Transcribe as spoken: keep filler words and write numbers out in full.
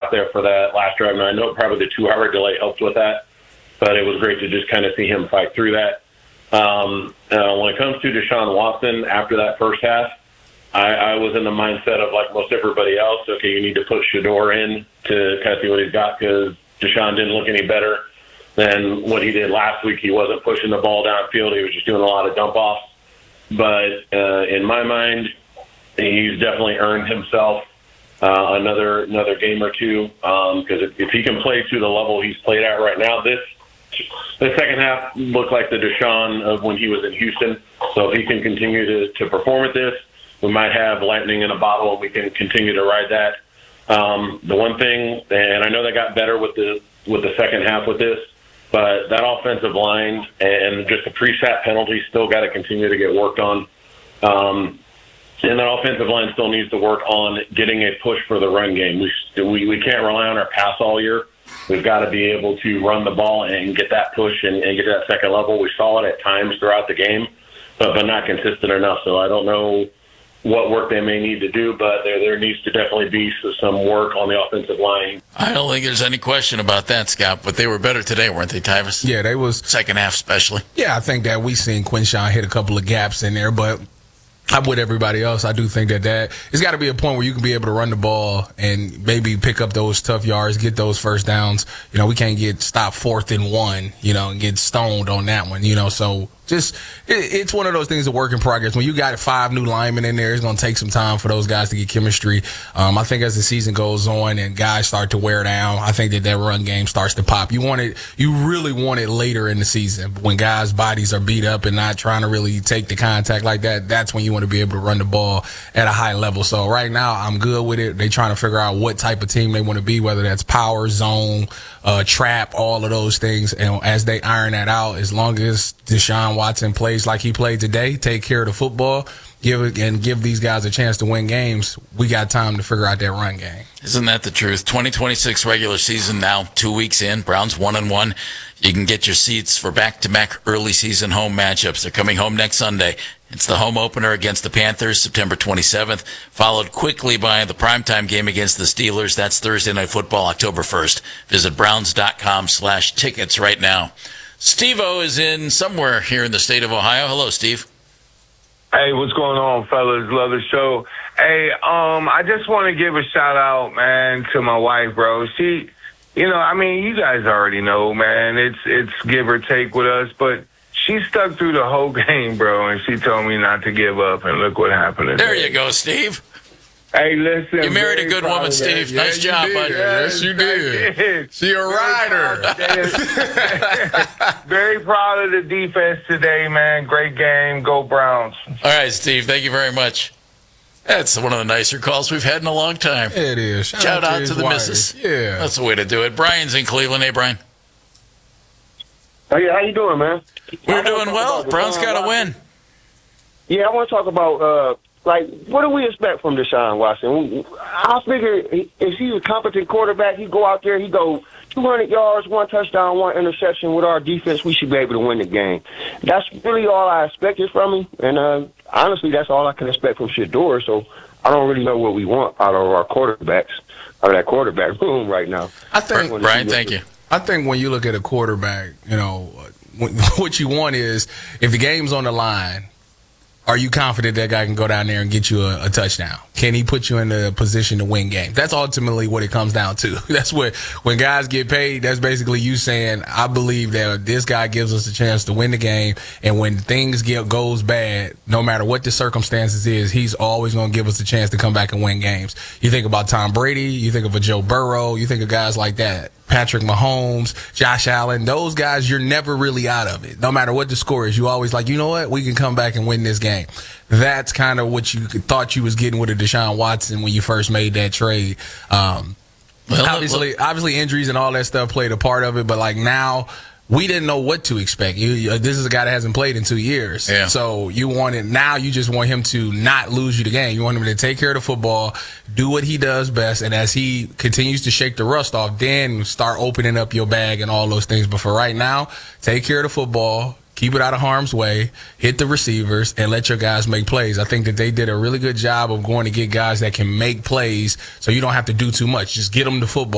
out there for that last drive. And I know probably the two-hour delay helped with that, but it was great to just kind of see him fight through that. Um, uh, when it comes to Deshaun Watson after that first half, I, I was in the mindset of, like most everybody else, okay, you need to put Shedeur in to kind of see what he's got, because Deshaun didn't look any better than what he did last week. He wasn't pushing the ball downfield. He was just doing a lot of dump-offs. But uh, in my mind, he's definitely earned himself uh, another another game or two, because um, if, if he can play to the level he's played at right now, this the second half looked like the Deshaun of when he was in Houston. So if he can continue to, to perform at this, we might have lightning in a bottle, and we can continue to ride that. Um, the one thing, and I know they got better with the with the second half with this, but that offensive line and just the pre-snap penalties still got to continue to get worked on. Um, and that offensive line still needs to work on getting a push for the run game. We, we, we can't rely on our pass all year. We've got to be able to run the ball and get that push and, and get to that second level. We saw it at times throughout the game, but, but not consistent enough. So I don't know what work they may need to do, but there there needs to definitely be some work on the offensive line. I don't think there's any question about that, Scott, but they were better today, weren't they, Tyvis? Yeah, they was. Second half especially. Yeah, I think that we seen Quinshawn hit a couple of gaps in there, but I'm with everybody else. I do think that that it's got to be a point where you can be able to run the ball and maybe pick up those tough yards, get those first downs. You know, we can't get stopped fourth and one, you know, and get stoned on that one, you know, so just it, it's one of those things, a work in progress. When you got five new linemen in there, it's going to take some time for those guys to get chemistry. Um, I think as the season goes on and guys start to wear down, I think that that run game starts to pop. You want it, you really want it later in the season when guys' bodies are beat up and not trying to really take the contact like that. That's when you want to be able to run the ball at a high level. So right now, I'm good with it. They're trying to figure out what type of team they want to be, whether that's power, zone, uh, trap, all of those things. And as they iron that out, as long as Deshaun Watson plays like he played today, take care of the football, give it, and give these guys a chance to win games, we got time to figure out that run game. Isn't that the truth? twenty twenty-six regular season now, two weeks in. Browns one and one. You can get your seats for back-to-back early season home matchups. They're coming home next Sunday. It's the home opener against the Panthers, September twenty-seventh, followed quickly by the primetime game against the Steelers. That's Thursday Night Football, October first. Visit browns.com slash tickets right now. Steve-O is in somewhere here in the state of Ohio. Hello, Steve. Hey, what's going on, fellas? Love the show. Hey, um, I just want to give a shout out, man, to my wife, bro. She, you know, I mean, you guys already know, man. It's it's give or take with us, but she stuck through the whole game, bro, and she told me not to give up, and look what happened today. There you go, Steve. Hey, listen. You married a good woman, Steve. Yeah, nice job, did. bud. Yes, you did. did. She a rider. Very proud of the defense today, man. Great game. Go Browns. All right, Steve. Thank you very much. That's one of the nicer calls we've had in a long time. It is. Shout, Shout out, out to, to the wife. missus. Yeah. That's the way to do it. Brian's in Cleveland. Hey, Brian. Hey, how you doing, man? We're doing well. Browns got to win. Yeah, I want to talk about, uh, like, what do we expect from Deshaun Watson? I figure if he's a competent quarterback, he go out there, he go two hundred yards, one touchdown, one interception. With our defense, we should be able to win the game. That's really all I expected from him. And uh, honestly, that's all I can expect from Shedeur. So I don't really know what we want out of our quarterbacks, out of that quarterback room right now. I think, Brian, thank you. I think when you look at a quarterback, you know, what you want is if the game's on the line, are you confident that guy can go down there and get you a, a touchdown? Can he put you in a position to win games? That's ultimately what it comes down to. That's what, when guys get paid, that's basically you saying, I believe that this guy gives us a chance to win the game. And when things get goes bad, no matter what the circumstances is, he's always going to give us a chance to come back and win games. You think about Tom Brady, you think of a Joe Burrow, you think of guys like that. Patrick Mahomes, Josh Allen, those guys, you're never really out of it. No matter what the score is, you always like, you know what, we can come back and win this game. That's kind of what you thought you was getting with a Deshaun Watson when you first made that trade. Um, well, obviously, well, obviously injuries and all that stuff played a part of it, but like now, we didn't know what to expect. You, you, this is a guy that hasn't played in two years. Yeah. So you want it now. You just want him to not lose you the game. You want him to take care of the football, do what he does best, and as he continues to shake the rust off, then start opening up your bag and all those things. But for right now, take care of the football. Keep it out of harm's way, hit the receivers, and let your guys make plays. I think that they did a really good job of going to get guys that can make plays so you don't have to do too much. Just get them the football.